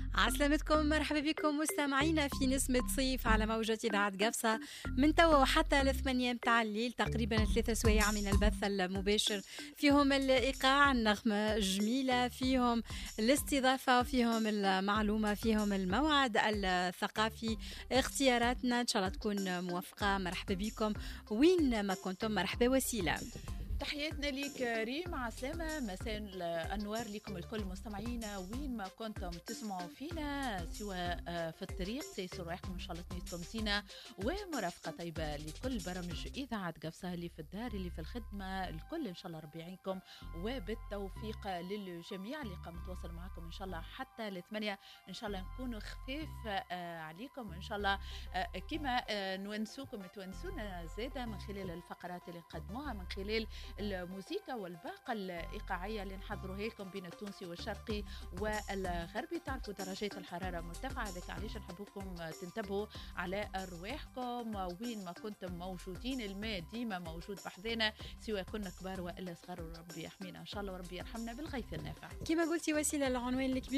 عسلامتكم، مرحبا بكم مستمعينا في نسمة صيف على موجة إذاعة قفصة من توا وحتى الثمانية متاع الليل، تقريبا 3 سوايع من البث المباشر، فيهم الإيقاع، النغمة الجميلة، فيهم الاستضافة، فيهم المعلومة، فيهم الموعد الثقافي. اختياراتنا إن شاء الله تكون موفقة. مرحبا بكم وين ما كنتم. مرحبا وسيلة. تحياتنا ليك ريم، عسلامة، مساء الأنوار لكم الكل مستمعينا وين ما كنتم تسمعوا فينا، سواء في الطريق تيسروا رواحكم إن شاء الله تنيتكم زينة ومرافقة طيبة لكل برامج إذاعة قفصة، اللي في الدار اللي في الخدمة، الكل إن شاء الله ربي يعينكم وبالتوفيق للجميع. اللي قام نتواصل معكم إن شاء الله حتى ل8 إن شاء الله نكونوا خفيف عليكم إن شاء الله، كما نونسوكم تونسونا زادة من خلال الفقرات اللي نقدموها، من خلال الموسيقى والباقة الإيقاعية اللي نحضروها لكم بين التونسي والشرقي والغربي. تعرفوا درجات الحرارة مرتفعة، هذاك علاش نحبوكم تنتبهوا على أرواحكم وين ما كنتم موجودين. الماء ديما موجود بحذنا، سواء كنا كبار وإلا صغار، وربي يحمينا إن شاء الله وربي يرحمنا بالغيث النافع. كما قلتي وسيلة، العنوان الكبير